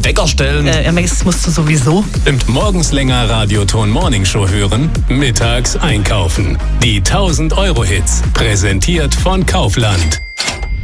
Wecker stellen. Ja, das musst du sowieso. Und morgens länger Radioton Morningshow hören, mittags einkaufen. Die 1000 Euro Hits, präsentiert von Kaufland.